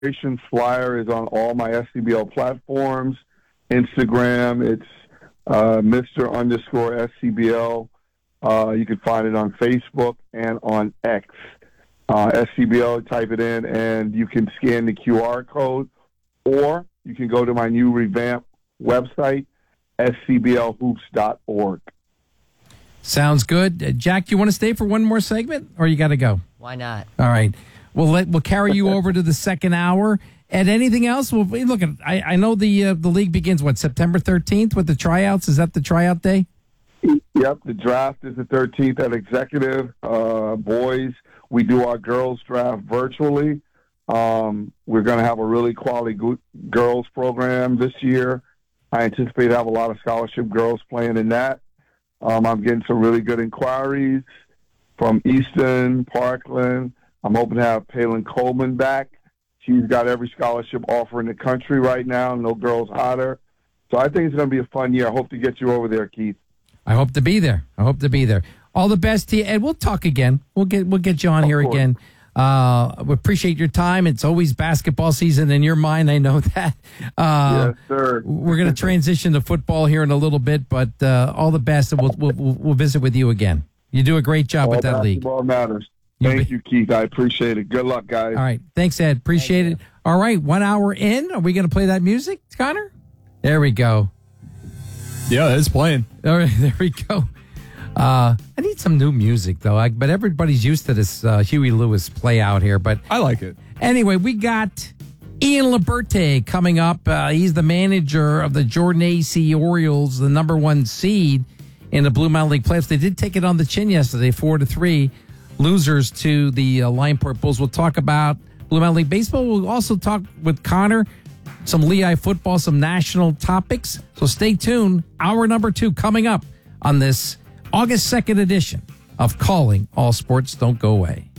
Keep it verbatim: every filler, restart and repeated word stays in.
registration flyer is on all my S C B L platforms. Instagram, it's uh, Mister underscore S C B L. Uh, you can find it on Facebook and on X. Uh, S C B L, type it in, and you can scan the Q R code, or you can go to my new revamped website, S C B L hoops dot org. Sounds good. Uh, Jack, you want to stay for one more segment, or you got to go? Why not? All right. We'll let we'll carry you over to the second hour. And anything else? Well, look, I, I know the uh, the league begins, what, September thirteenth with the tryouts? Is that the tryout day? Yep, the draft is the thirteenth at Executive. Uh, boys, we do our girls draft virtually. Um, we're going to have a really quality go- girls program this year. I anticipate to have a lot of scholarship girls playing in that. Um, I'm getting some really good inquiries from Easton, Parkland. I'm hoping to have Palin Coleman back. She's got every scholarship offer in the country right now. No girls hotter. So I think it's going to be a fun year. I hope to get you over there, Keith. I hope to be there. I hope to be there. All the best to you, and we'll talk again. We'll get we'll get you on Of here course. again. Uh, we appreciate your time. It's always basketball season in your mind. I know that. Uh, Yes, sir. We're going to transition to football here in a little bit, but uh, all the best, and we'll, we'll we'll visit with you again. You do a great job All with that league. basketball matters. You Thank be- you, Keith. I appreciate it. Good luck, guys. All right. Thanks, Ed. Appreciate it. All right. One hour in. Are we going to play that music, Connor? There we go. Yeah, it's playing. All right. There we go. Uh, I need some new music, though. I, but everybody's used to this uh, Huey Lewis play out here. But I like it. anyway, we got Ian Liberte coming up. Uh, he's the manager of the Jordan A C Orioles, the number one seed in the Blue Mountain League playoffs. They did take it on the chin yesterday, four to three, losers to the uh, Lineport Bulls. We'll talk about Blue Mountain League baseball. We'll also talk with Connor, some Lehigh football, some national topics. So stay tuned. Hour number two coming up on this August second edition of Calling All Sports Don't Go Away.